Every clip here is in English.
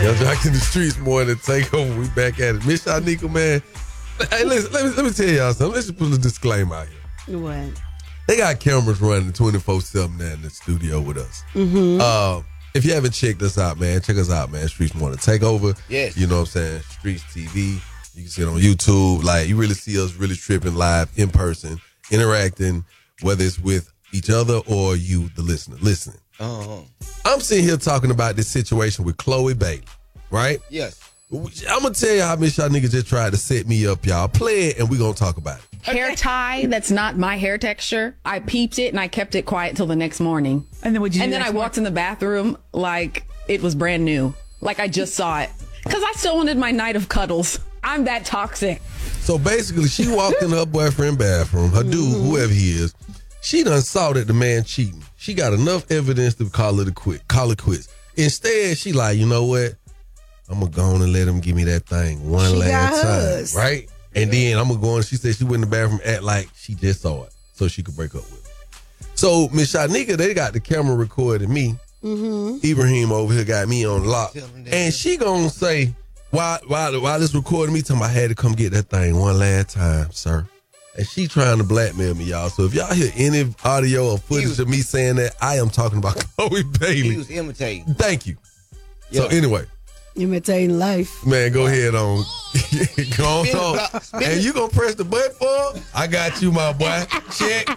Young Jock in the streets more than take over. We back at it. Miss Shanika, man. Hey, listen, let me tell y'all something. Let's just put a disclaimer out here. What? They got cameras running 24/7 there in the studio with us. Mm-hmm. If you haven't checked us out, man, check us out, man. Streets more than take over. Yes. You know what I'm saying? Streets TV. You can see it on YouTube. Like, you really see us really tripping live in person, interacting, whether it's with each other or you, the listener, listening. Uh-huh. I'm sitting here talking about this situation with Chloe Bailey, right? Yes. I'm going to tell you how Miss Y'all niggas just tried to set me up, y'all. Play it, and we're going to talk about it. Hair tie that's not my hair texture. I peeped it and I kept it quiet till the next morning. And then I walked in the bathroom like it was brand new. Like I just saw it. Because I still wanted my night of cuddles. I'm that toxic. So basically, she walked in her boyfriend's bathroom, her dude, whoever he is. She done saw that the man cheating. She got enough evidence to call it quits. Instead, she like, you know what? I'm going to go on and let him give me that thing one last time. Right? And then I'm going to go on. She said she went in the bathroom, act like she just saw it so she could break up with him. So, Miss Shanika, they got the camera recording me. Ibrahim over here got me on lock. And she going to say, while this recording me, telling me I had to come get that thing one last time, sir. And she trying to blackmail me, y'all. So if y'all hear any audio or footage of me saying that, I am talking about Chloe Bailey. He was imitating. Thank you. Yeah. So anyway. Imitating life. Man, go ahead on. Go on talk. And you gonna press the button for it? I got you, my boy. Check.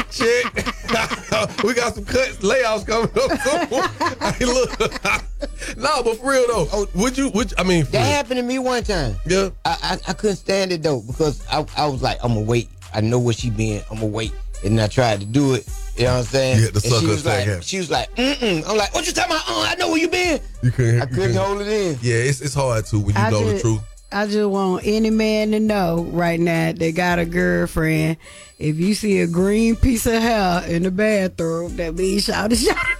We got some cuts, layouts coming up. Hey, look. No, but for real though. That happened to me one time. Yeah. I couldn't stand it though because I was like, I'm gonna wait. I know where she been. I'm gonna wait. And I tried to do it. You know what I'm saying? You had to suck she was like, I'm like, what you talking about? I know where you been. I couldn't hold it in. Yeah, it's hard to when you know the truth. I just want any man to know right now they got a girlfriend. If you see a green piece of hair in the bathroom, that means shout.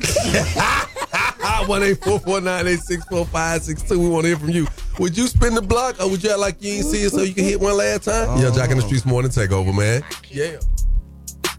1-844-986-4562. We want to hear from you. Would you spin the block or would you act like you ain't see it so you can hit one last time? Young Jock in the streets more than take over, man. Yeah.